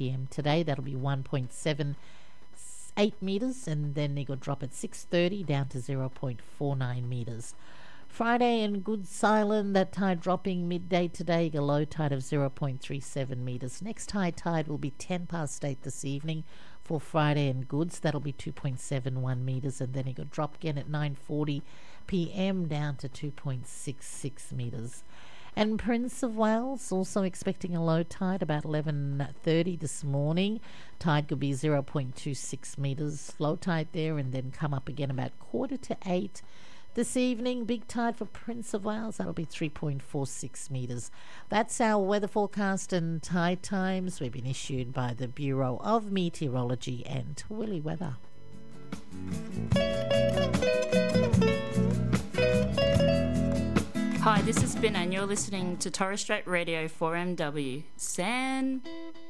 p.m. today. That'll be 1.78 metres, and then it will drop at 6:30 down to 0.49 metres. Friday and Goods Island, that tide dropping midday today, a low tide of 0.37 metres. Next high tide will be 10 past 8 this evening for Friday and Goods. That'll be 2.71 metres, and then it will drop again at 9:40 p.m. down to 2.66 metres. And Prince of Wales also expecting a low tide about 11:30 this morning. Tide could be 0.26 metres, low tide there, and then come up again about 7:45 this evening. Big tide for Prince of Wales, that'll be 3.46 metres. That's our weather forecast and tide times. We've been issued by the Bureau of Meteorology and Willy Weather. Hi, this is Bin and you're listening to Torres Strait Radio 4MW. San